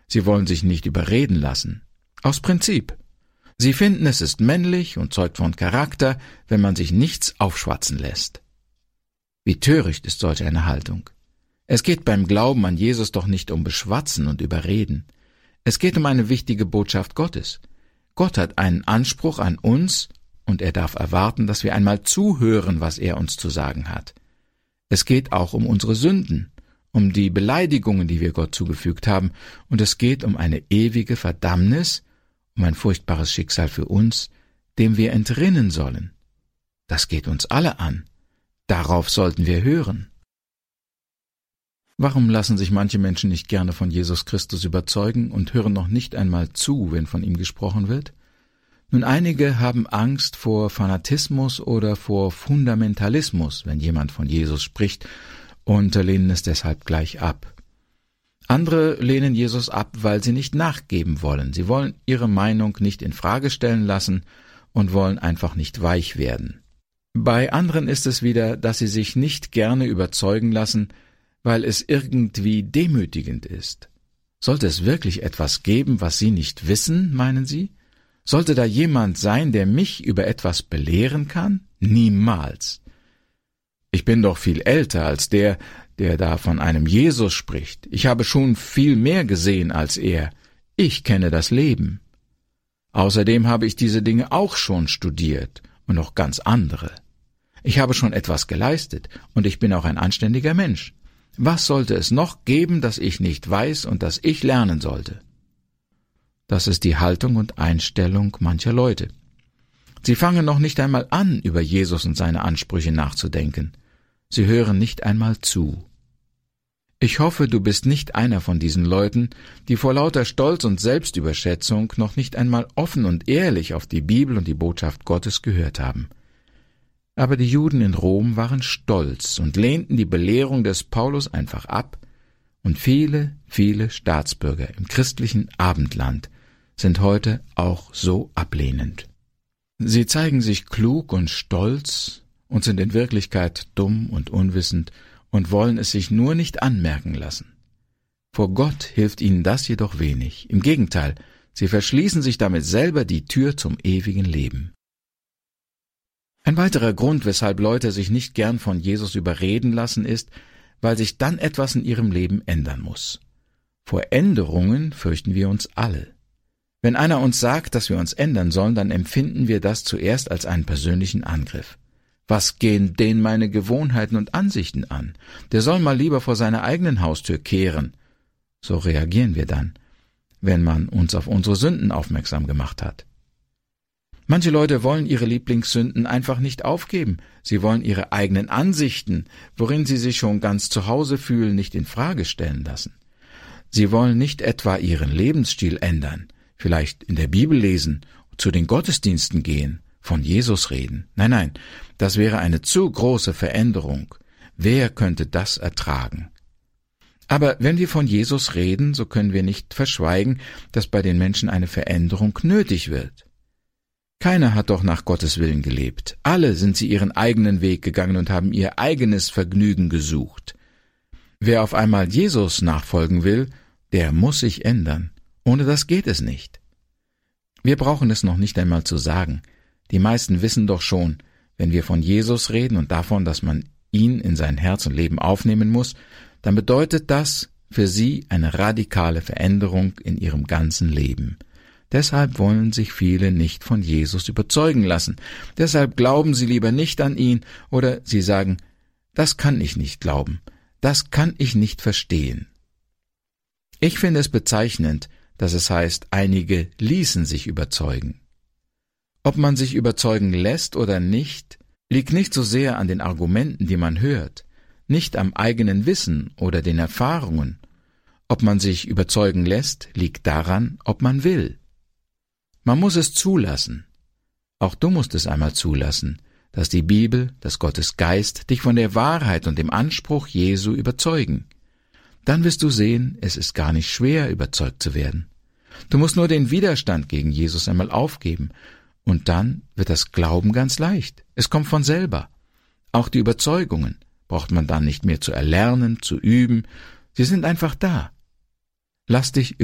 Sie wollen sich nicht überreden lassen. Aus Prinzip. Sie finden, es ist männlich und zeugt von Charakter, wenn man sich nichts aufschwatzen lässt. Wie töricht ist solch eine Haltung. Es geht beim Glauben an Jesus doch nicht um Beschwatzen und Überreden. Es geht um eine wichtige Botschaft Gottes. Gott hat einen Anspruch an uns, und er darf erwarten, dass wir einmal zuhören, was er uns zu sagen hat. Es geht auch um unsere Sünden, um die Beleidigungen, die wir Gott zugefügt haben, und es geht um eine ewige Verdammnis, um ein furchtbares Schicksal für uns, dem wir entrinnen sollen. Das geht uns alle an. Darauf sollten wir hören. Warum lassen sich manche Menschen nicht gerne von Jesus Christus überzeugen und hören noch nicht einmal zu, wenn von ihm gesprochen wird? Nun, einige haben Angst vor Fanatismus oder vor Fundamentalismus, wenn jemand von Jesus spricht, und lehnen es deshalb gleich ab. Andere lehnen Jesus ab, weil sie nicht nachgeben wollen. Sie wollen ihre Meinung nicht in Frage stellen lassen und wollen einfach nicht weich werden. Bei anderen ist es wieder, dass sie sich nicht gerne überzeugen lassen, weil es irgendwie demütigend ist. Sollte es wirklich etwas geben, was Sie nicht wissen, meinen Sie? Sollte da jemand sein, der mich über etwas belehren kann? Niemals. Ich bin doch viel älter als der da von einem Jesus spricht. Ich habe schon viel mehr gesehen als er. Ich kenne das Leben. Außerdem habe ich diese Dinge auch schon studiert und noch ganz andere. Ich habe schon etwas geleistet und ich bin auch ein anständiger Mensch. Was sollte es noch geben, das ich nicht weiß und das ich lernen sollte? Das ist die Haltung und Einstellung mancher Leute. Sie fangen noch nicht einmal an, über Jesus und seine Ansprüche nachzudenken. Sie hören nicht einmal zu. Ich hoffe, du bist nicht einer von diesen Leuten, die vor lauter Stolz und Selbstüberschätzung noch nicht einmal offen und ehrlich auf die Bibel und die Botschaft Gottes gehört haben. Aber die Juden in Rom waren stolz und lehnten die Belehrung des Paulus einfach ab, und viele, viele Staatsbürger im christlichen Abendland sind heute auch so ablehnend. Sie zeigen sich klug und stolz und sind in Wirklichkeit dumm und unwissend und wollen es sich nur nicht anmerken lassen. Vor Gott hilft ihnen das jedoch wenig. Im Gegenteil, sie verschließen sich damit selber die Tür zum ewigen Leben. Ein weiterer Grund, weshalb Leute sich nicht gern von Jesus überreden lassen, ist, weil sich dann etwas in ihrem Leben ändern muss. Vor Änderungen fürchten wir uns alle. Wenn einer uns sagt, dass wir uns ändern sollen, dann empfinden wir das zuerst als einen persönlichen Angriff. Was gehen den meine Gewohnheiten und Ansichten an? Der soll mal lieber vor seiner eigenen Haustür kehren. So reagieren wir dann, wenn man uns auf unsere Sünden aufmerksam gemacht hat. Manche Leute wollen ihre Lieblingssünden einfach nicht aufgeben. Sie wollen ihre eigenen Ansichten, worin sie sich schon ganz zu Hause fühlen, nicht in Frage stellen lassen. Sie wollen nicht etwa ihren Lebensstil ändern, vielleicht in der Bibel lesen, zu den Gottesdiensten gehen, von Jesus reden. Nein, das wäre eine zu große Veränderung. Wer könnte das ertragen? Aber wenn wir von Jesus reden, so können wir nicht verschweigen, dass bei den Menschen eine Veränderung nötig wird. Keiner hat doch nach Gottes Willen gelebt. Alle sind sie ihren eigenen Weg gegangen und haben ihr eigenes Vergnügen gesucht. Wer auf einmal Jesus nachfolgen will, der muss sich ändern. Ohne das geht es nicht. Wir brauchen es noch nicht einmal zu sagen. Die meisten wissen doch schon, wenn wir von Jesus reden und davon, dass man ihn in sein Herz und Leben aufnehmen muss, dann bedeutet das für sie eine radikale Veränderung in ihrem ganzen Leben. Deshalb wollen sich viele nicht von Jesus überzeugen lassen. Deshalb glauben sie lieber nicht an ihn oder sie sagen, das kann ich nicht glauben, das kann ich nicht verstehen. Ich finde es bezeichnend, dass es heißt, einige ließen sich überzeugen. Ob man sich überzeugen lässt oder nicht, liegt nicht so sehr an den Argumenten, die man hört, nicht am eigenen Wissen oder den Erfahrungen. Ob man sich überzeugen lässt, liegt daran, ob man will. Man muss es zulassen. Auch du musst es einmal zulassen, dass die Bibel, dass Gottes Geist dich von der Wahrheit und dem Anspruch Jesu überzeugen. Dann wirst du sehen, es ist gar nicht schwer, überzeugt zu werden. Du musst nur den Widerstand gegen Jesus einmal aufgeben, und dann wird das Glauben ganz leicht. Es kommt von selber. Auch die Überzeugungen braucht man dann nicht mehr zu erlernen, zu üben. Sie sind einfach da. Lass dich